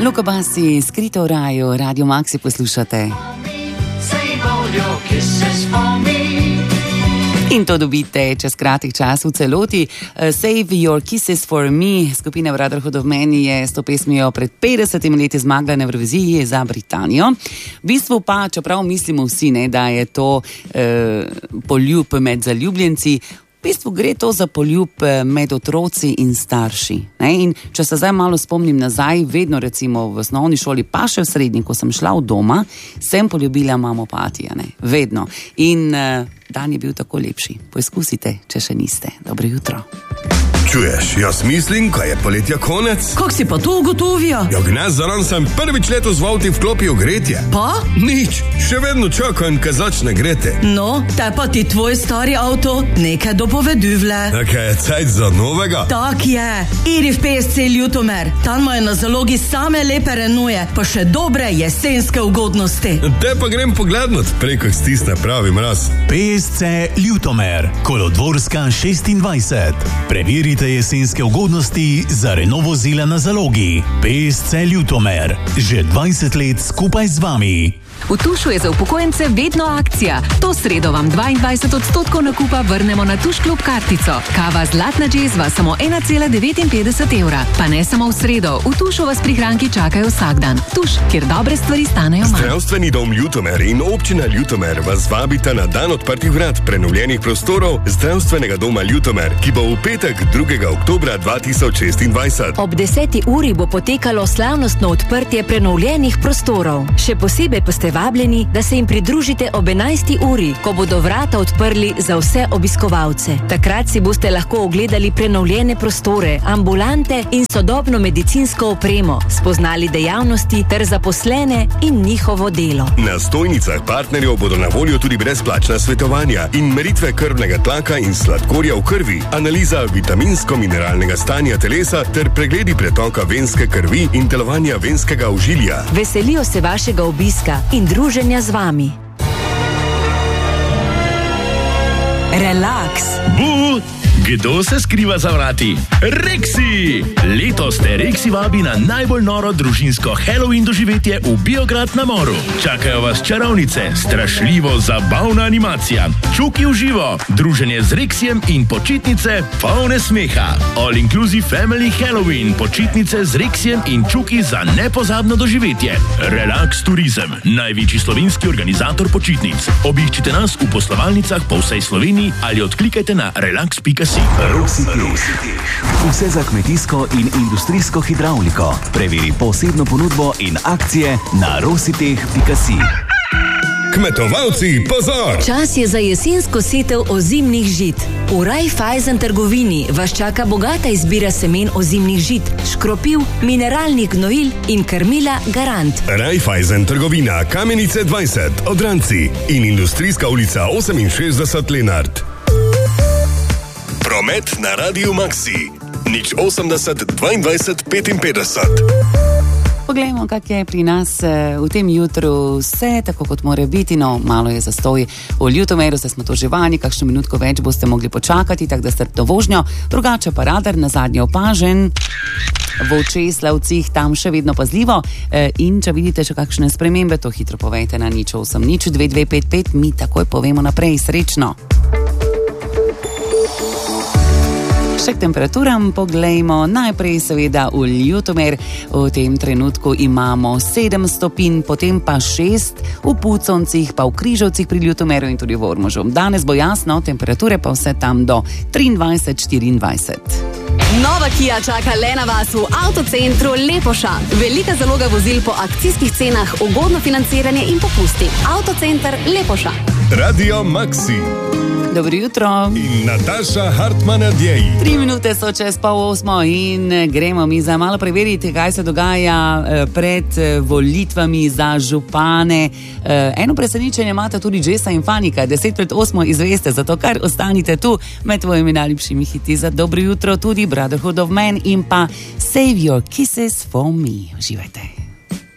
Luka Bassi, Skrito v raju, Radio Maxi poslušate. In to dobite čez kratek čas v celoti. Save Your Kisses for Me, skupina Brotherhood of Man je s to pesmijo pred 50 leti zmagala na Evroviziji za Britanijo. V bistvu pa, čeprav mislimo vsi, ne, da je to poljub med zaljubljenci, v bistvu gre to za poljub med otroci in starši. Ne? In če se zdaj malo spomnim nazaj, vedno recimo v osnovni šoli, pa še v srednji, ko sem šla v doma, sem poljubila mamo Patija. Ne? Vedno. In dan je bil tako lepši. Poizkusite, če še niste. Dobro jutro. Čuješ, jaz mislim, ko je poletja konec. Kako si pa to ugotovil? Ja, gnez zaran sem prvič letos v avti vklopil gretje. Pa? Nič, še vedno čakam, ko začne grete. No, te pa ti tvoj stari avto nekaj dopoveduvle. Nekaj je cajt za novega? Tak je. Iri v PSC Ljutomer. Tam imajo na zalogi same lepe renuje, pa še dobre jesenske ugodnosti. Te pa grem poglednot, preko stisne pravi mraz. PSC Ljutomer, Kolodvorska 26. Preverite jesenske ugodnosti za Renault vozila na zalogi. PSC Ljutomer, že 20 let skupaj z vami. V Tušu je za upokojence vedno akcija. To sredo vam 22% nakupa vrnemo na Tuš klub kartico. Kava Zlatna džezva samo 1,59 evra. Pa ne samo v sredo, v Tušu vas prihranki čakajo vsak dan. Tuš, kjer dobre stvari stanejo manj. Zdravstveni dom Ljutomer in občina Ljutomer vas vabita na dan odprtih vrat prenovljenih prostorov Zdravstvenega doma Ljutomer, ki bo v petek 2. oktobra 2026. Ob 10. uri bo potekalo slavnostno odprtje prenovljenih prostorov. Še posebej pa ste vabljeni, da se jim pridružite ob 11. uri, ko bodo vrata odprli za vse obiskovalce. Takrat si boste lahko ogledali prenovljene prostore, ambulante in sodobno medicinsko opremo, spoznali dejavnosti ter zaposlene in njihovo delo. Na stojnicah partnerjev bodo na voljo tudi brezplačna svetovanja in meritve krvnega tlaka in sladkorja v krvi, analiza vitaminsko-mineralnega stanja telesa ter pregledi pretoka venske krvi in delovanja venskega ožilja. Veselijo se vašega obiska in druženja z vami. Relax. Kdo se skriva za vrati? Rexi! Letos te Rexi vabi na najbolj noro družinsko Halloween doživetje v Biograd na Moru. Čakajo vas čarovnice, strašljivo zabavna animacija, čuki v živo, druženje z Rexijem in počitnice polne smeha. All Inclusive Family Halloween, počitnice z Rexijem in čuki za nepozabno doživetje. Relax Turizem, največji slovenski organizator počitnic. Obiščite nas v poslovalnicah po vsej Sloveniji ali odklikajte na relax.si. Roxy Plus. Vse za kmetijsko in industrijsko hidravliko. Preveri posebno ponudbo in akcije na rositeh.si. Kmetovalci, pozor! Čas je za jesensko setev ozimnih žit. V Raiffeisen trgovini vas čaka bogata izbira semen ozimnih žit, škropiv, mineralnih gnojil in krmila Garant. Raiffeisen trgovina, Kamenice 20, Odranci in Industrijska ulica 68 Lenart. Promet na Radiu Maxi. 080 22 55. Poglejmo, kak je pri nas v tem jutru vse, tako kot mora biti, no, malo je zastoj v Ljutomeru, se smo to že vani, kakšno minutko več boste mogli počakati, tako da strpno vožnjo, drugače pa radar na zadnje opažen. V Česlavcih tam še vedno pazljivo in če vidite še kakšne spremembe, to hitro povejte na 080 2255, mi takoj povemo naprej, srečno. Še k temperaturam poglejmo, najprej seveda v Ljutomer, v tem trenutku imamo 7 stopinj, potem pa 6 v Puconcih, pa v Križovcih pri Ljutomeru in tudi v Ormožu. Danes bo jasno, temperature pa vse tam do 23-24. Nova Kia čaka le na vas v avtocentru Lepoša. Velika zaloga vozil po akcijskih cenah, ugodno financiranje in popusti. Avtocenter Lepoša. Radio Maxi. Dobro jutro. In Nataša Hartmann-Adjej. 3 minute so čez 7:30 in gremo mi za malo preveriti, kaj se dogaja pred volitvami za župane. Eno presenečenje imata tudi Jessa in Fanika, 7:50 izveste, zato kar ostanite tu med tvojimi najljubšimi hiti za dobro jutro, tudi Brotherhood of Man in pa Save Your Kisses for Me. Uživajte.